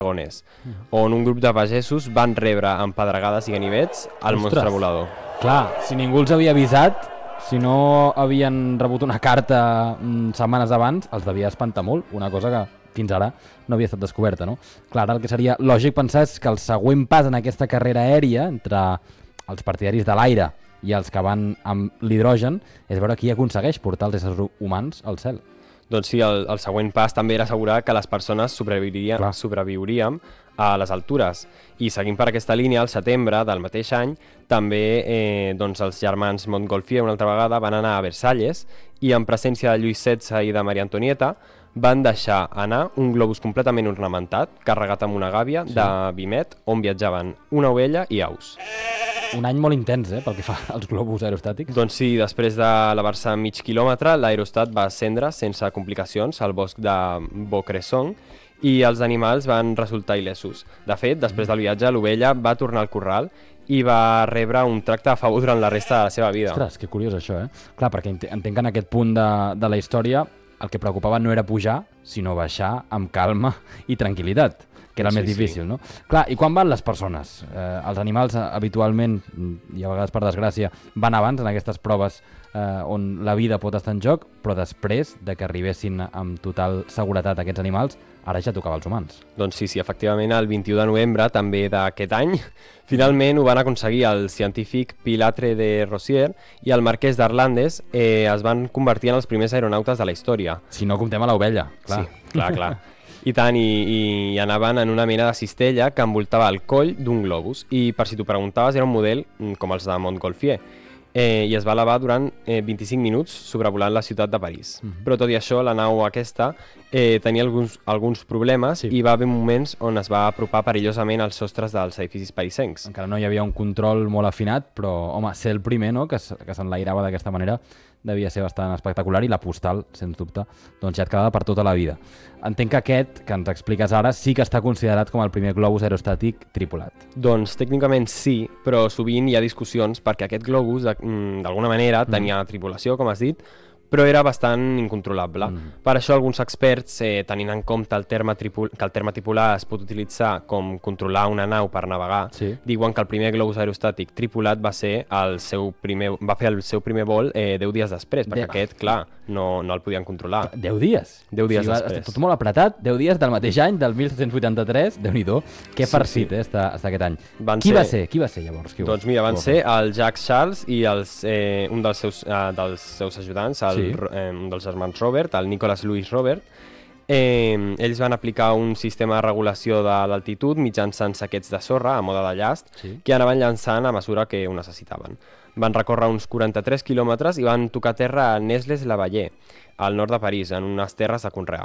Aragonès, on un grup de pagesos van rebre amb pedregades i ganivets el monstre volador. Clar, si ningú els havia avisat, si no havien rebut una carta setmanes abans, els devia espantar molt, una cosa que fins ara no havia estat descoberta, no? Clar, ara el que seria lògic pensar és que el següent pas en aquesta carrera aèria entre els partidaris de l'aire i els que van amb l'hidrogen és veure qui aconsegueix portar els éssers humans al cel. Doncs sí, el següent pas també era assegurar que les persones sobreviuríem a les altures. I seguint per aquesta línia, al setembre del mateix any, també doncs els germans Montgolfier una altra vegada van anar a Versalles i en presència de Lluís XVI i de Maria Antonieta van deixar anar un globus completament ornamentat, carregat amb una gàbia de Vimet, on viatjaven una ovella i aus. Un any molt intens, pel que fa als globus aerostàtics. Doncs sí, després d'elevar-se mig quilòmetre, l'aerostat va ascendre sense complicacions al bosc de Beaucresson i els animals van resultar il·lesos. De fet, després del viatge, l'ovella va tornar al corral i va rebre un tracte a favor durant la resta de la seva vida. Ostres, que curiós això, Clar, perquè entenc que en aquest punt de la història el que preocupava no era pujar, sinó baixar amb calma i tranquil·litat, que era el més difícil, no? Clar, i quan van les persones? Els animals habitualment, i a vegades per desgràcia, van abans en aquestes proves on la vida pot estar en joc, però després de que arribessin amb total seguretat aquests animals, ara ja tocava als humans. Doncs sí, efectivament, el 21 de novembre també d'aquest any, finalment ho van aconseguir el científic Pilatre de Rosier i el marquès d'Arlandes es van convertir en els primers aeronautes de la història. Si no comptem a l'ovella, clar. Sí, clar. I tant, i anaven en una mena de cistella que envoltava el coll d'un globus i per si t'ho preguntaves era un model com els de Montgolfier i es va elevar durant 25 minuts sobrevolant la ciutat de París. Però tot i això la nau aquesta tenia alguns problemes i va haver moments on es va apropar perillosament als sostres dels edificis parisencs. Encara no hi havia un control molt afinat, però home, ser el primer que s'enlairava d'aquesta manera devia ser bastant espectacular i la postal, sens dubte, doncs ja et quedava per tota la vida. Entenc que aquest, que ens expliques ara, sí que està considerat com el primer globus aerostàtic tripulat. Doncs tècnicament sí, però sovint hi ha discussions perquè aquest globus, d'alguna manera, tenia tripulació, com has dit, però era bastant incontrolable. Per això alguns experts, tenint en compte que el terme tripular es pot utilitzar com controlar una nau per navegar, diuen que el primer globus aerostàtic tripulat va fer el seu primer vol 10 dies després, perquè aquest, clar, no el podien controlar. 10 dies? 10 dies després. Tot molt apretat, 10 dies del mateix any, del 1783, Déu-n'hi-do, que farcit està aquest any. Qui va ser llavors? Doncs mira, van ser el Jacques Charles i un dels seus ajudants, un dels germans Robert, el Nicholas Louis Robert. Ells van aplicar un sistema de regulació de l'altitud mitjançant saquets de sorra a mode de llast que anaven llançant a mesura que ho necessitaven. Van recórrer uns 43 quilòmetres i van tocar terra a Nesles-la-Vallée, al nord de París, en unes terres de conrear.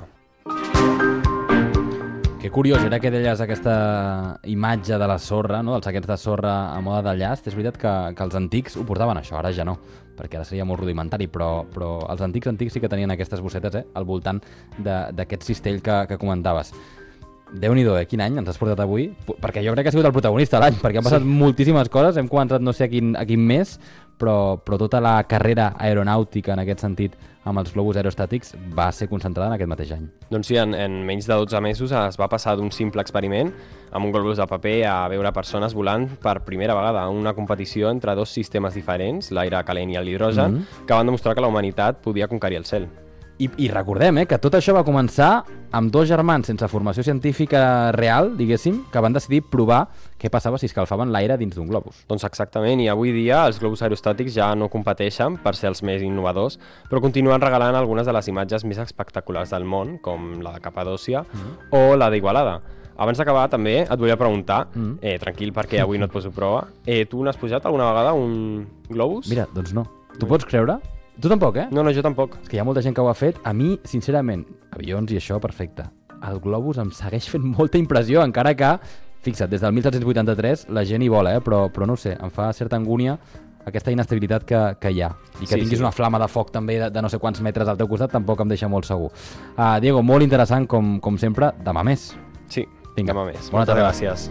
Que curiós, era que deies aquesta imatge de la sorra, no? dels saquets de sorra a mode de llast. És veritat que els antics ho portaven això, ara ja no, perquè ara seria molt rudimentari, però els antics sí que tenien aquestes bossetes al voltant d'aquest cistell que comentaves. Déu-n'hi-do, quin any ens has portat avui? Perquè jo crec que ha sigut el protagonista de l'any, perquè han passat moltíssimes coses, hem començat no sé a quin mes, però tota la carrera aeronàutica en aquest sentit amb els globus aerostàtics va ser concentrada en aquest mateix any. Doncs sí, en menys de 12 mesos es va passar d'un simple experiment amb un globus de paper a veure persones volant per primera vegada, una competició entre dos sistemes diferents, l'aire calent i l'hidrogen, que van demostrar que la humanitat podia conquerir el cel. I recordem que tot això va començar amb dos germans sense formació científica real, diguéssim, que van decidir provar què passava si escalfaven l'aire dins d'un globus. Doncs exactament, i avui dia els globus aerostàtics ja no competeixen per ser els més innovadors, però continuen regalant algunes de les imatges més espectaculars del món, com la de Capadòcia o la d'Igualada. Abans d'acabar, també, et volia preguntar, tranquil, perquè avui no et poso prova, tu n'has pujat alguna vegada un globus? Mira, doncs no. Tu pots creure? Tu tampoc, No, jo tampoc. És que hi ha molta gent que ho ha fet. A mi, sincerament, avions i això, perfecte. El globus em segueix fent molta impressió, encara que, fixa't, des del 1783 la gent hi vola, però no ho sé, em fa certa angúnia aquesta inestabilitat que hi ha. I que tinguis una flama de foc també de no sé quants metres al teu costat tampoc em deixa molt segur. Diego, molt interessant, com sempre. Demà més. Sí, vinga, demà més. Bona tarda. Gràcies.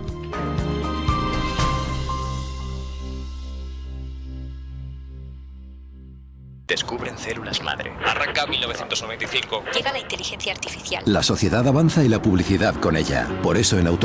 descubren células madre. Arranca 1995. Llega la inteligencia artificial. La sociedad avanza y la publicidad con ella. Por eso en